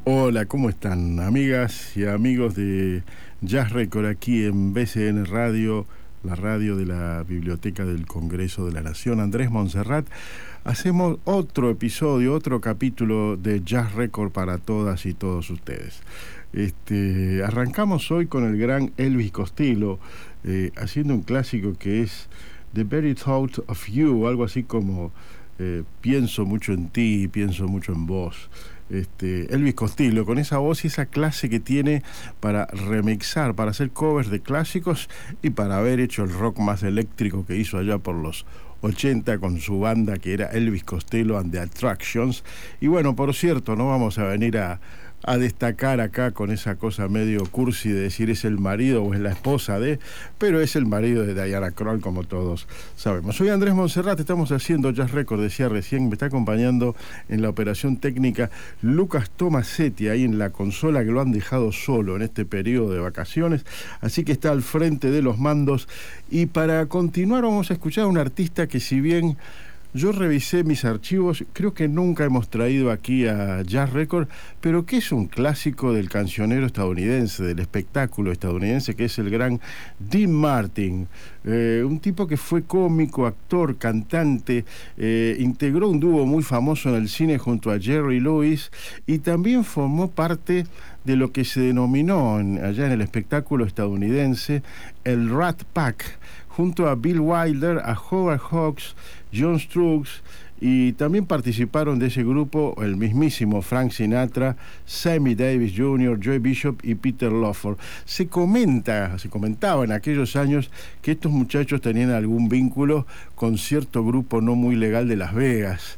Hola, ¿cómo están? Amigas y amigos de Jazz Record aquí en BCN Radio, la radio de la Biblioteca del Congreso de la Nación. Andrés Montserrat. Hacemos otro episodio, otro capítulo de Jazz Record para todas y todos ustedes. Arrancamos hoy con el gran Elvis Costello, haciendo un clásico que es The Very Thought of You, algo así como pienso mucho en ti, pienso mucho en vos. Elvis Costello, con esa voz y esa clase que tiene para remixar, para hacer covers de clásicos y para haber hecho el rock más eléctrico que hizo allá por los 80 con su banda que era Elvis Costello and the Attractions. Y bueno, por cierto, no vamos a venir a destacar acá con esa cosa medio cursi de decir es el marido o es la esposa de, pero es el marido de Diana Krall, como todos sabemos. Soy Andrés Montserrat, estamos haciendo Jazz Record, decía recién, me está acompañando en la operación técnica Lucas Tomasetti, ahí en la consola, que lo han dejado solo en este periodo de vacaciones, así que está al frente de los mandos. Y para continuar vamos a escuchar a un artista que, si bien yo revisé mis archivos, creo que nunca hemos traído aquí a Jazz Record, pero que es un clásico del cancionero estadounidense, del espectáculo estadounidense, que es el gran Dean Martin. Un tipo que fue cómico, actor, cantante, integró un dúo muy famoso en el cine junto a Jerry Lewis y también formó parte de lo que se denominó allá en el espectáculo estadounidense el Rat Pack, junto a Bill Wilder, a Howard Hawks, John Strux, y también participaron de ese grupo el mismísimo Frank Sinatra, Sammy Davis Jr., Joy Bishop y Peter Lawford. Se comentaba en aquellos años que estos muchachos tenían algún vínculo con cierto grupo no muy legal de Las Vegas,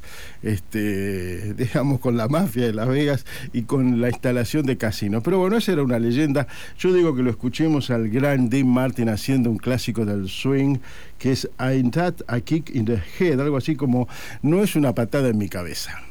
digamos, con la mafia de Las Vegas y con la instalación de casinos. Pero bueno, esa era una leyenda. Yo digo que lo escuchemos al gran Dean Martin haciendo un clásico del swing, que es Ain't That a Kick in the Head, algo así como no es una patada en mi cabeza.